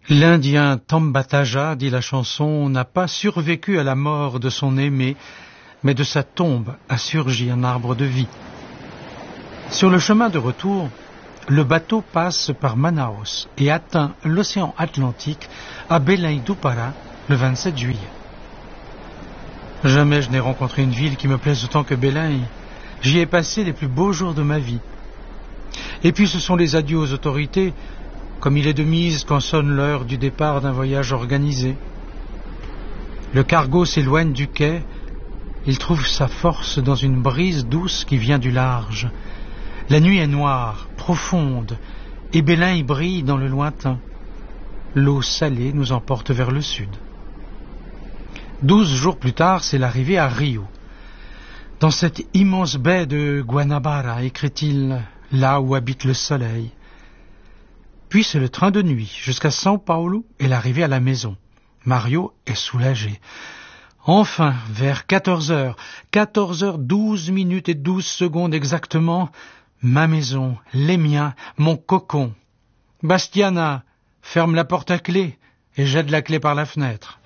L'Indien Tambataja, dit la chanson, n'a pas survécu à la mort de son aimé, mais de sa tombe a surgi un arbre de vie. Sur le chemin de retour, le bateau passe par Manaus et atteint l'océan Atlantique à Belém-do-Pará le 27 juillet. Jamais je n'ai rencontré une ville qui me plaise autant que Belém. J'y ai passé les plus beaux jours de ma vie. Et puis ce sont les adieux aux autorités, comme il est de mise quand sonne l'heure du départ d'un voyage organisé. Le cargo s'éloigne du quai, il trouve sa force dans une brise douce qui vient du large. La nuit est noire, profonde, et Belém brille dans le lointain. L'eau salée nous emporte vers le sud. 12 jours plus tard, c'est l'arrivée à Rio. Dans cette immense baie de Guanabara, écrit-il, là où habite le soleil. Puis c'est le train de nuit jusqu'à São Paulo et l'arrivée à la maison. Mario est soulagé. Enfin, vers 14h, 14h12 minutes et 12 secondes exactement, ma maison, les miens, mon cocon. Bastiana, ferme la porte à clé et jette la clé par la fenêtre.